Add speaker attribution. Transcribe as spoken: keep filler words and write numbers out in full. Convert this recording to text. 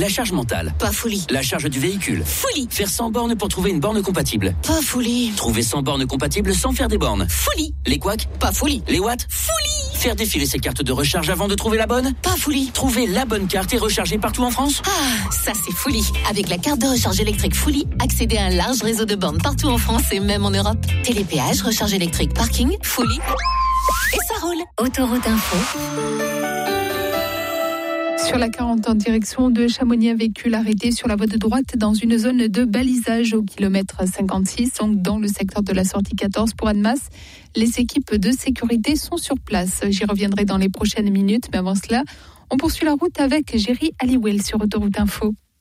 Speaker 1: La charge mentale.
Speaker 2: Pas folie.
Speaker 1: La charge du véhicule.
Speaker 2: Folie.
Speaker 1: Faire cent bornes pour trouver une borne compatible.
Speaker 2: Pas folie.
Speaker 1: Trouver cent bornes compatibles sans faire des bornes.
Speaker 2: Folie.
Speaker 1: Les couacs.
Speaker 2: Pas folie.
Speaker 1: Les watts.
Speaker 2: Folie.
Speaker 1: Faire défiler ses cartes de recharge avant de trouver la bonne.
Speaker 2: Pas folie.
Speaker 1: Trouver la bonne carte et recharger partout en France.
Speaker 2: Ah, ça c'est folie. Avec la carte de recharge électrique Folie, accédez à un large réseau de bornes partout en France et même en Europe. Télépéage, recharge électrique, parking, Folie. Et ça roule. Autoroute Info.
Speaker 3: Sur la quarante en direction de Chamonix, un véhicule arrêté sur la voie de droite dans une zone de balisage au kilomètre cinquante-six, donc dans le secteur de la sortie quatorze pour Annemasse. Les équipes de sécurité sont sur place. J'y reviendrai dans les prochaines minutes, mais avant cela, on poursuit la route avec Géry Halliwell sur Autoroute Info.